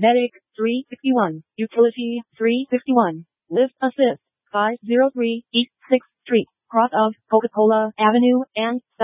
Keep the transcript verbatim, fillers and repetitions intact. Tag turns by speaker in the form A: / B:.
A: Medic, three sixty-one. Utility, three sixty-one. Lift Assist, five oh three East sixth Street, cross of Coca-Cola Avenue and